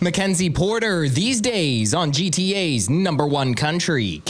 Mackenzie Porter, these days on GTA's number one country,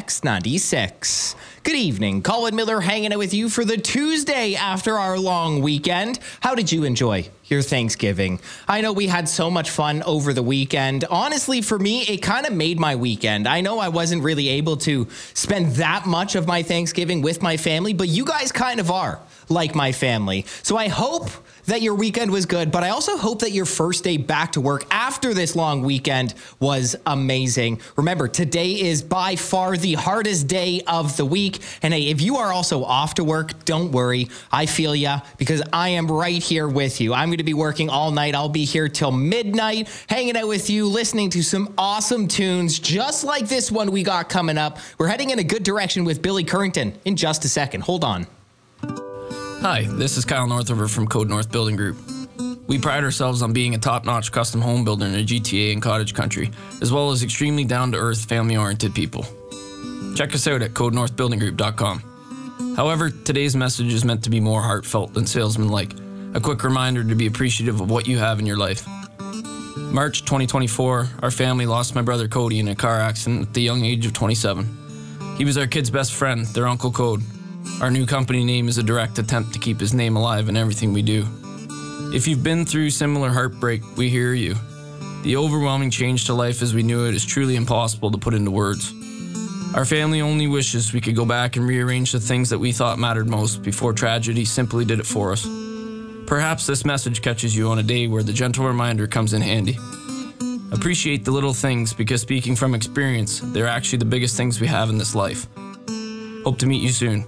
KX96. Good evening. Colin Miller hanging out with you for the Tuesday after our long weekend. How did you enjoy your Thanksgiving? I know we had so much fun over the weekend. Honestly, for me, it kind of made my weekend. I know I wasn't really able to spend that much of my Thanksgiving with my family, but you guys kind of are like my family. So I hope that your weekend was good, but I also hope that your first day back to work after this long weekend was amazing. Remember, today is by far the hardest day of the week. And hey, if you are also off to work, don't worry. I feel ya because I am right here with you. I'm going to be working all night. I'll be here till midnight, hanging out with you, listening to some awesome tunes, just like this one we got coming up. We're heading in a good direction with Billy Currington in just a second. Hold on. Hi, this is Kyle Northover from Code North Building Group. We pride ourselves on being a top-notch custom home builder in the GTA and cottage country, as well as extremely down-to-earth, family-oriented people. Check us out at CodeNorthBuildingGroup.com. However, today's message is meant to be more heartfelt than salesman-like, a quick reminder to be appreciative of what you have in your life. March 2024, our family lost my brother Cody in a car accident at the young age of 27. He was our kid's best friend, their Uncle Code. Our new company name is a direct attempt to keep his name alive in everything we do. If you've been through similar heartbreak, we hear you. The overwhelming change to life as we knew it is truly impossible to put into words. Our family only wishes we could go back and rearrange the things that we thought mattered most before tragedy simply did it for us. Perhaps this message catches you on a day where the gentle reminder comes in handy. Appreciate the little things because speaking from experience, they're actually the biggest things we have in this life. Hope to meet you soon.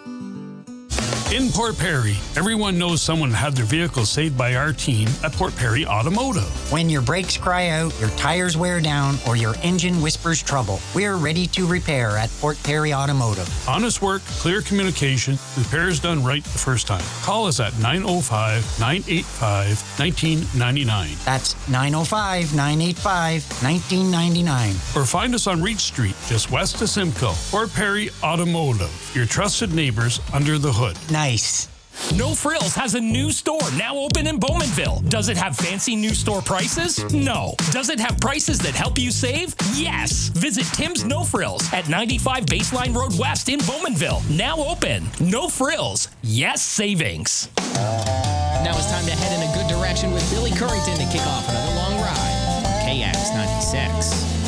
In Port Perry, everyone knows someone had their vehicle saved by our team at Port Perry Automotive. When your brakes cry out, your tires wear down, or your engine whispers trouble, we're ready to repair at Port Perry Automotive. Honest work, clear communication, repairs done right the first time. Call us at 905-985-1999. That's 905-985-1999. Or find us on Reach Street, just west of Simcoe. Port Perry Automotive, your trusted neighbors under the hood. Nice. No Frills has a new store now open in Bowmanville. Does it have fancy new store prices? No. Does it have prices that help you save? Yes. Visit Tim's No Frills at 95 Baseline Road West in Bowmanville. Now open. No Frills. Yes savings. Now it's time to head in a good direction with Billy Currington to kick off another long ride on KX96.